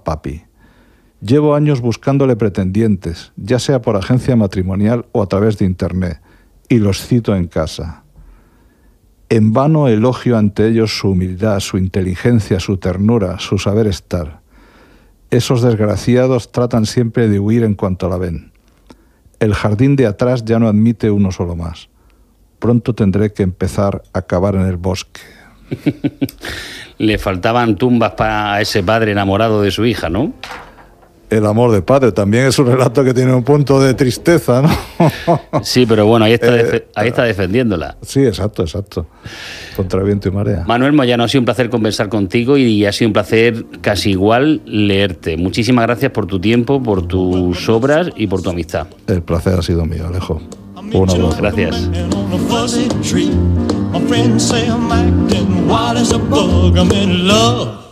papi. Llevo años buscándole pretendientes, ya sea por agencia matrimonial o a través de internet, y los cito en casa. En vano elogio ante ellos su humildad, su inteligencia, su ternura, su saber estar. Esos desgraciados tratan siempre de huir en cuanto la ven. El jardín de atrás ya no admite uno solo más. Pronto tendré que empezar a cavar en el bosque. Le faltaban tumbas para ese padre enamorado de su hija, ¿no? El amor de padre también es un relato que tiene un punto de tristeza, ¿no? Sí, pero bueno, ahí está defendiéndola. Sí, exacto. Contra viento y marea. Manuel Moyano, ha sido un placer conversar contigo y ha sido un placer casi igual leerte. Muchísimas gracias por tu tiempo, por tus obras y por tu amistad. El placer ha sido mío, Alejo. Un abrazo. Gracias.